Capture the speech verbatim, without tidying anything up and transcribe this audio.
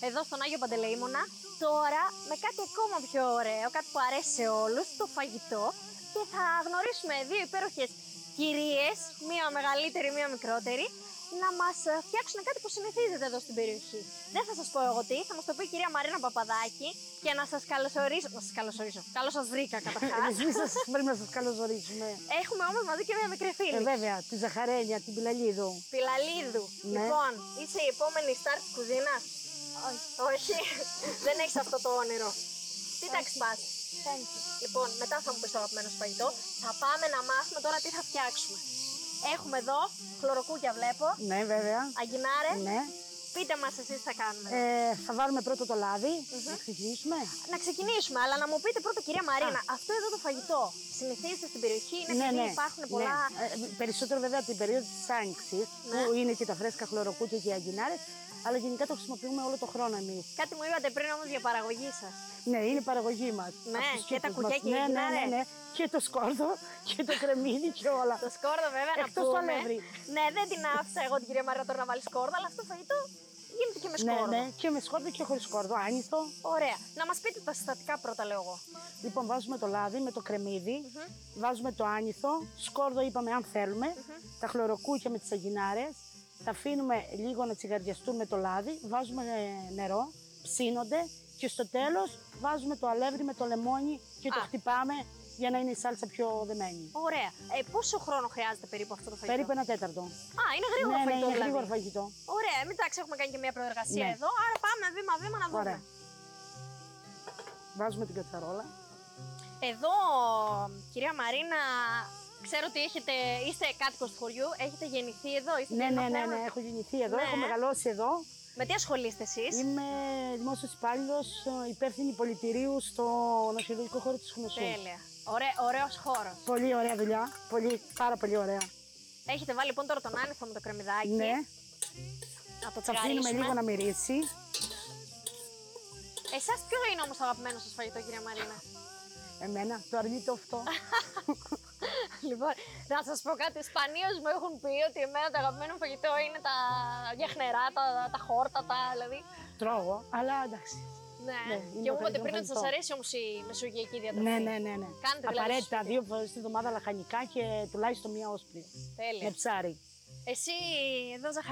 εδώ στον Άγιο Παντελεήμονα. Τώρα με κάτι ακόμα πιο ωραίο, κάτι που αρέσει σε όλους, το φαγητό. Και θα γνωρίσουμε δύο υπέροχες κυρίες, μία μεγαλύτερη, μία μικρότερη, να μας φτιάξουν κάτι που συνηθίζεται εδώ στην περιοχή. Δεν θα σας πω εγώ τι, θα μας το πει η κυρία Μαρίνα Παπαδάκη και να σας καλωσορίσω. Να σας καλωσορίσω. Καλώς σας βρήκα καταρχάς. Εμείς σας πρέπει να σας καλωσορίσουμε. Έχουμε όμως μαζί και μία μικρή φίλη. Ε, βέβαια, τη Ζαχαρένια, την Πιλαλίδου. Πιλαλίδου. Ναι. Λοιπόν, είσαι η επόμενη στάρ της κουζίνας. Όχι. Όχι. Δεν έχεις αυτό το όνειρο. Τι τάξη πας? Λοιπόν, μετά θα μου πεις το αγαπημένο σου φαγητό. Θα πάμε να μάθουμε τώρα τι θα φτιάξουμε. Έχουμε εδώ χλωροκούκια, βλέπω. Ναι, βέβαια. Αγκινάρες. Ναι. Πείτε μας εσείς τι θα κάνουμε. Ε, θα βάλουμε πρώτο το λάδι. Mm-hmm. Να ξεκινήσουμε. Να ξεκινήσουμε, αλλά να μου πείτε πρώτα, κυρία Μαρίνα, Α. αυτό εδώ το φαγητό συνηθίζεται στην περιοχή, είναι ναι, επειδή ναι, υπάρχουν πολλά. Ναι. Ε, περισσότερο βέβαια την περίοδο της Άνοιξης, ναι, που είναι και τα φρέσκα χλωροκούκια και οι αγκινάρες, αλλά γενικά το χρησιμοποιούμε όλο το χρόνο εμείς. Κάτι μου είπατε πριν όμως για παραγωγή σας. Ναι, είναι η παραγωγή μας. Ναι, και τα κουκιά και οι ναι, ναι, ναι, ναι. Και το σκόρδο και το κρεμμύδι και όλα. Το σκόρδο βέβαια να Εκτός πούμε. το αλεύρι. Ναι, δεν την άφησα εγώ την κυρία Μαρίνα τώρα να βάλει σκόρδο, αλλά αυτό το φαγητό γίνεται και με σκόρδο. Ναι, ναι, και με σκόρδο και χωρίς σκόρδο, άνηθο. Ωραία. Να μας πείτε τα συστατικά πρώτα, λέω εγώ. Λοιπόν, βάζουμε το λάδι με το κρεμμύδι, mm-hmm. βάζουμε το άνηθο, σκόρδο είπαμε αν θέλουμε, mm-hmm. τα χλωροκούκια με τις αγκινάρες, τα αφήνουμε λίγο να τσιγαριαστούν με το λάδι, βάζουμε νερό, ψήνονται και στο τέλος βάζουμε το αλεύρι με το λεμόνι και το Α. χτυπάμε για να είναι η σάλτσα πιο δεμένη. Ωραία. Ε, πόσο χρόνο χρειάζεται περίπου αυτό το φαγητό? Περίπου ένα τέταρτο. Α, είναι γρήγορο ναι, φαγητό. Ναι, είναι δηλαδή. γρήγορο φαγητό. Ωραία, εμείς εντάξει έχουμε κάνει και μια προεργασία ναι. εδώ, άρα πάμε βήμα-βήμα να δούμε. Ωραία. Βάζουμε την κατσαρόλα. Εδώ, κυρία Μαρίνα, ξέρω ότι έχετε, είστε κάτοικος του χωριού, έχετε γεννηθεί εδώ, είστε Ναι, ναι, ναι, ναι, έχω γεννηθεί εδώ, ναι. έχω μεγαλώσει εδώ. Με τι ασχολείστε εσείς? Είμαι δημόσιος υπάλληλος, υπεύθυνη πολιτηρίου στο νοσηλευτικό χώρο της Χνωσού. Τέλεια. Ωραί, ωραίος χώρος. Πολύ ωραία δουλειά. Πολύ, πάρα πολύ ωραία. Έχετε βάλει λοιπόν τώρα τον άνηθο με το κρεμμυδάκι. Ναι. Να το θα αφήνουμε λίγο να μυρίσει. Εσάς ποιο είναι όμως το αγαπημένο σας φαγητό, κυρία Μαρίνα? Εμένα, το αρνί το αυτό. Λοιπόν, να σας πω κάτι, σπανίως μου έχουν πει ότι εμένα το αγαπημένο φαγητό είναι τα γιαχνερά, τα, τα χόρτα, τα δηλαδή. Τρώγω, αλλά εντάξει. Ναι, ναι, και μου είπατε πριν ότι σας αρέσει όμως η μεσογειακή διατροφή. Ναι, ναι, ναι, ναι. Κάνετε απαραίτητα δηλαδή δύο φορές τη εβδομάδα λαχανικά και τουλάχιστον μία όσπρια. Τέλεια. Με ψάρι. Εσύ εδώ, Ζαχαρή.